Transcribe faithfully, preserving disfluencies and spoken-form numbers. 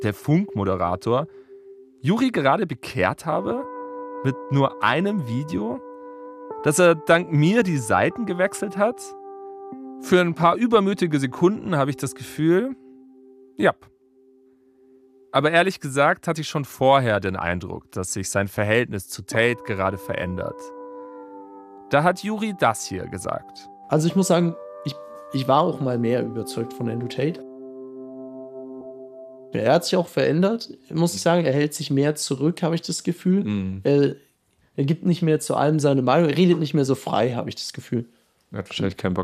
der Funk-Moderator, Juri gerade bekehrt habe mit nur einem Video, dass er dank mir die Seiten gewechselt hat. Für ein paar übermütige Sekunden habe ich das Gefühl, ja. Aber ehrlich gesagt hatte ich schon vorher den Eindruck, dass sich sein Verhältnis zu Tate gerade verändert. Da hat Juri das hier gesagt. Also ich muss sagen, ich, ich war auch mal mehr überzeugt von Andrew Tate. Er hat sich auch verändert, muss ich sagen. Er hält sich mehr zurück, habe ich das Gefühl. Mhm. Er, er gibt nicht mehr zu allem seine Meinung. Er redet nicht mehr so frei, habe ich das Gefühl. Er hat wahrscheinlich keinen Bock